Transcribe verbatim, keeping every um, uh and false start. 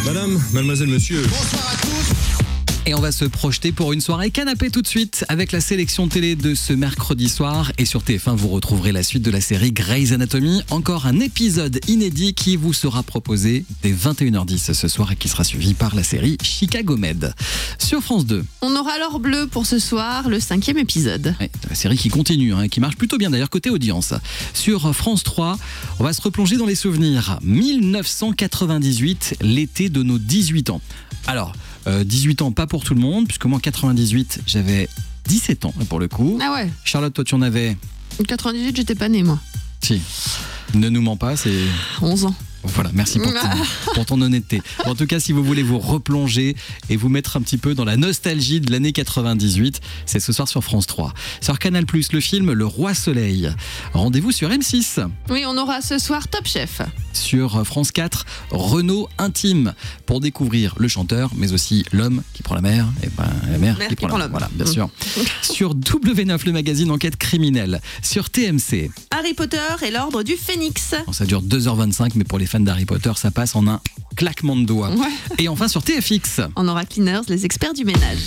Madame, mademoiselle, monsieur. Bonsoir à tous. Et on va se projeter pour une soirée canapé tout de suite avec la sélection télé de ce mercredi soir. Et sur T F un, vous retrouverez la suite de la série Grey's Anatomy. Encore un épisode inédit qui vous sera proposé dès vingt et une heures dix ce soir et qui sera suivi par la série Chicago Med. Sur France deux. On aura l'or bleu pour ce soir, le cinquième épisode. Ouais, la série qui continue, hein, qui marche plutôt bien d'ailleurs côté audience. Sur France trois, on va se replonger dans les souvenirs. dix-neuf cent quatre-vingt-dix-huit, l'été de nos dix-huit ans. Alors, euh, dix-huit ans, pas pour tout le monde, puisque moi, en quatre-vingt-dix-huit, j'avais dix-sept ans pour le coup. Ah ouais. Charlotte, toi, tu en avais... quatre-vingt-dix-huit, j'étais pas née, moi. Si. Ne nous mens pas, c'est... onze ans. Voilà, merci pour, ton, pour ton honnêteté. En tout cas, si vous voulez vous replonger et vous mettre un petit peu dans la nostalgie de l'année quatre-vingt-dix-huit, c'est ce soir sur France trois. Sur Canal plus, le film Le Roi Soleil. Rendez-vous sur M six. Oui, on aura ce soir Top Chef. Sur France quatre, Renault Intime, pour découvrir le chanteur, mais aussi l'homme qui prend la mer, et ben la mer qui, qui prend, prend l'homme. Voilà, bien mmh. sûr. Sur W neuf, le magazine Enquête criminelle. Sur T M C, Harry Potter et l'Ordre du Phénix. Bon, ça dure deux heures vingt-cinq, mais pour les fans d'Harry Potter, ça passe en un claquement de doigts. Ouais. Et enfin sur T F X, on aura Cleaners, les experts du ménage.